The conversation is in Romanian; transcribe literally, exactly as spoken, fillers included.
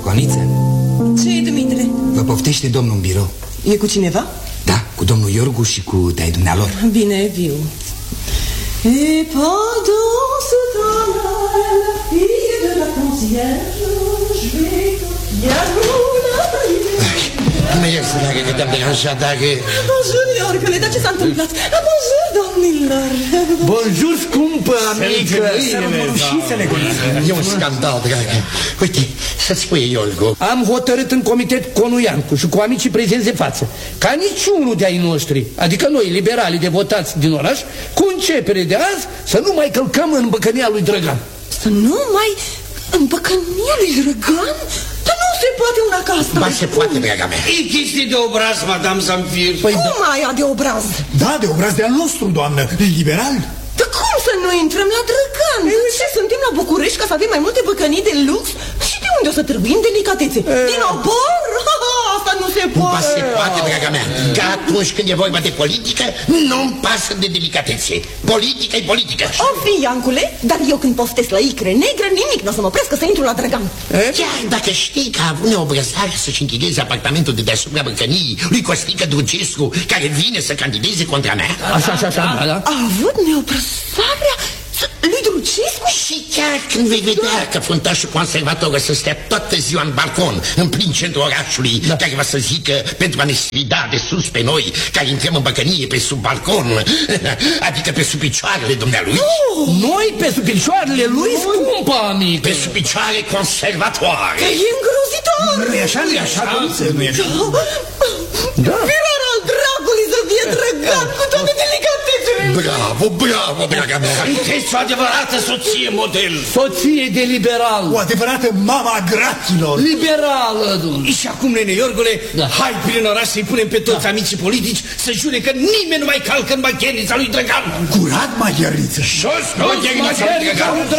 Coniță? Ce-i, Dumitre? Vă poftește domnul în birou. E cu cineva? Da, cu domnul Iorgu și cu dai dumnealor. Bine, viu. E pardon, c'est un la fille de la concierge, je vais Nu mă iartă dacă că te-am deranjat, dacă... Bonjour, Iorgule, dar ce s-a întâmplat? Bonjour, domnilor. Bonjour, scumpă amică. E un scandal, dragă. Uite, să-ți spui, Iorgu. Am hotărât în comitet Conuiancu și cu amicii prezenți de față ca niciunul de ai noștri, adică noi, liberalii de votați din oraș, cu începere de azi, să nu mai călcăm în băcănia lui Drăgan. Să nu mai... în băcănia lui Drăgan? Dar nu se poate una ca asta. Ba se poate, draga mea. E chestie de obraz, madame Zamfir. Păi cum da. Aia de obraz? Da, de obraz de al nostru, doamnă, liberal. Dar cum să nu intrăm la Drăgan? Ce, suntem la București ca să avem mai multe băcănii de lux? Și de unde o să trebuim delicatețe? E... Din obor? Asta nu se poate. Ba se poate, draga mea. Că atunci când e vorba de politică, nu-mi pasă de delicatețe. Politica e politică. O fi, Iancule, dar eu când poftesc la icre negră, nimic nu o să mă oprească să intru la Drăgan. Chiar dacă știi că a avut neobrăzare să-și închideze apartamentul de deasupra băcăniei lui Costică Drugescu, care vine să candideze contra mea. Așa, așa, așa, da, da. A avut neobrăzarea lui Drugescu? Și chiar când vei vedea că fruntașul conservator o să stea toată ziua în balcon, în plin centrul orașului, da. Care va să zică pentru a ne sfida de sus pe noi, care intrăm în băcănie pe sub balcon, adică pe sub picioarele dumnealui. Oh, noi pe sub picioarele lui, scumpă amică. Pe sub picioare conservatoare. E îngrozitor. Nu e așa, nu e așa, nu e așa. Da. Virar al dragului să fie Drăgan cu toate delicatețele. Bravo, bravo, draga mea. Sunteți o adevărată soție model. Soție de liberal. O adevărată mama a graților. Liberală, domnule. Și acum, nene Iorgule, da. Hai prin oraș să-i punem pe toți da. Amicii politici să jure că nimeni nu mai calcă în maghierița lui Drăgan. Curat, maghieriță. Jos, maghierița lui Drăgan.